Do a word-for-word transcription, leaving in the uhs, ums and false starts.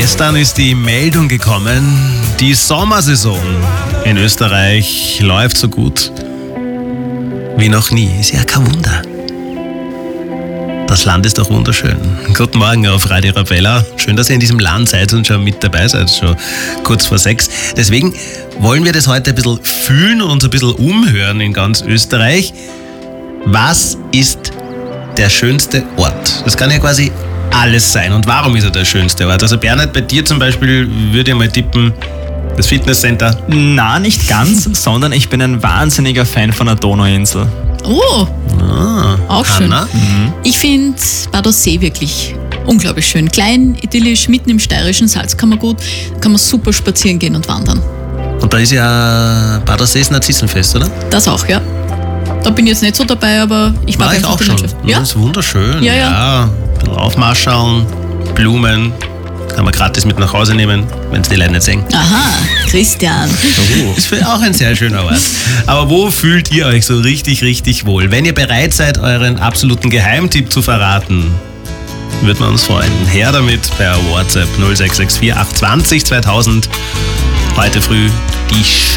Gestern ist die Meldung gekommen, die Sommersaison in Österreich läuft so gut wie noch nie. Ist ja kein Wunder. Das Land ist doch wunderschön. Guten Morgen auf Radio Arabella. Schön, dass ihr in diesem Land seid und schon mit dabei seid, schon kurz vor sechs. Deswegen wollen wir das heute ein bisschen fühlen und uns ein bisschen umhören in ganz Österreich. Was ist der schönste Ort? Das kann ja quasi alles sein. Und warum ist er der schönste Ort? Also Bernhard, bei dir zum Beispiel würde ich mal tippen, das Fitnesscenter. Na, nicht ganz, sondern ich bin ein wahnsinniger Fan von der Donauinsel. Oh, Ah, auch Hanna? schön. Mhm. Ich finde Bad Aussee wirklich unglaublich schön. Klein, idyllisch, mitten im steirischen Salzkammergut. Da kann man super spazieren gehen und wandern. Und da ist ja Bad Aussees Narzissenfest, oder? Das auch, ja. Da bin ich jetzt nicht so dabei, aber ich mag War ich einfach auch die schon. Landschaft. Ja? Ja? Das ist wunderschön. Ja, ja. ja. Ein bisschen aufmarscheln, Blumen. Kann man gratis mit nach Hause nehmen, wenn es die Leute nicht sehen. Aha, Christian. Oh. Ist auch ein sehr schöner Ort. Aber wo fühlt ihr euch so richtig, richtig wohl? Wenn ihr bereit seid, euren absoluten Geheimtipp zu verraten, würden wir uns freuen. Her damit per WhatsApp null sechs sechs vier acht zwei null zweitausend. Heute früh die